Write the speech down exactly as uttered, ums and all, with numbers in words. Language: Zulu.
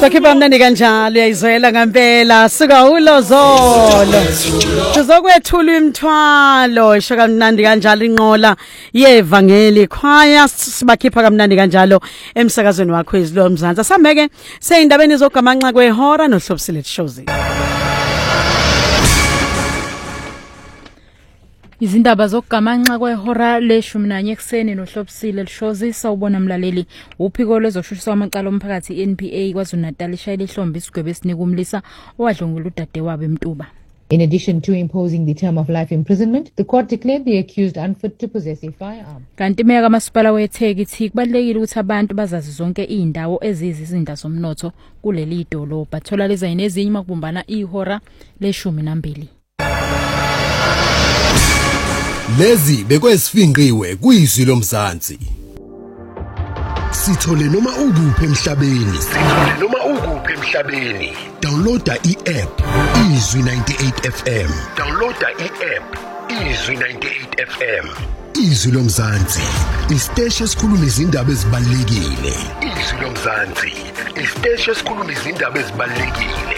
Sokhipha mnandi kanjalo uyayizwela ngempela suka ulozolo sizokwethula imthwalo isho kamnandi kanjalo inqola yevangeli choir sibakhipha kamnandi kanjalo emsakazweni wakho izilo mzansi asambeke seyindabeni zogamanxa kwehora nohlobisile Shozi. Izindaba zokugamanxa kwehora leshumi nanye ekseni nohlobisile Lishozi sawubona mlaleli uphiko lwezoshushiswa amaqala omphakathi N P A kwaZulu Natal ishayile ihlombe isigwebo esinika umlisa owadlungula udade wabo eMtuba. In addition to imposing the term of life imprisonment, the court declared the accused unfit to possess a firearm. Kanti meya kamasipala weTheku ithi kubalekile ukuthi abantu bazazi zonke izindawo eziyizinda zomnotho kuleli dolobha bathola leza inezinye makubumbana ihora leshumi nambili. Lezi bekwesifinqiwe kuyizwi lomzansi. Sithole noma ukuphi emhlabeni. Sithole noma ukuphi emhlabeni. Downloada i-app Izwi ninety-eight F M. Downloada i-app Izwi ninety-eight F M. Izwi lomzansi. Isiteshi esikhuluma izindaba ezibalekile. Izwi lomzansi. Isiteshi esikhuluma izindaba ezibalekile.